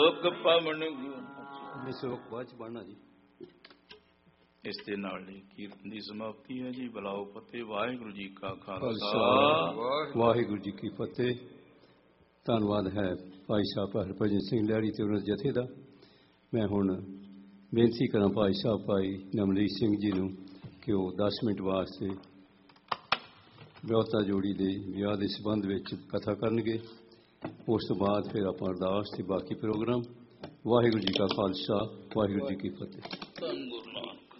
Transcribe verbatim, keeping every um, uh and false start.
ਸੰਤੋਖ ਪਵਨ ਨਿਸੋਕ ਬਾਅਦ ਚ ਬਣਨਾ ਜੀ। ਇਸ ਦੇ ਨਾਲ ਹੀ ਕੀਰਤਨ ਦੀ ਸਮਾਪਤੀ ਹੈ ਜੀ। ਬਲਾਓ ਫਤਿਹ। ਵਾਹਿਗੁਰੂ ਜੀ ਕਾ ਖਾਲਸਾ, ਵਾਹਿਗੁਰੂ ਜੀ ਕੀ ਫਤਿਹ। ਧੰਨਵਾਦ ਹੈ ਭਾਈ ਸਾਹਿਬ ਹਰਭਜਨ ਸਿੰਘ ਲਹਿਰੀ ਤੇ ਉਹਨਾਂ ਦੇ ਜਥੇ ਦਾ। ਮੈਂ ਹੁਣ ਬੇਨਤੀ ਕਰਾਂ ਭਾਈ ਸਾਹਿਬ ਭਾਈ ਨਮਰੀਤ ਸਿੰਘ ਜੀ ਨੂੰ ਕਿ ਉਹ ਦਸ ਮਿੰਟ ਵਾਸਤੇ ਵਿਆਹੁਤਾ ਜੋੜੀ ਦੇ ਵਿਆਹ ਦੇ ਸੰਬੰਧ ਵਿੱਚ ਕਥਾ ਕਰਨਗੇ। ਉਸ ਤੋਂ ਬਾਅਦ ਫਿਰ ਆਪਾਂ ਅਰਦਾਸ ਤੇ ਬਾਕੀ ਪ੍ਰੋਗਰਾਮ। ਵਾਹਿਗੁਰੂ ਜੀ ਕਾ ਖਾਲਸਾ, ਵਾਹਿਗੁਰੂ ਜੀ ਕੀ ਫਤਿਹ। ਧੰਨ ਗੁਰੂ ਨਾਨਕ।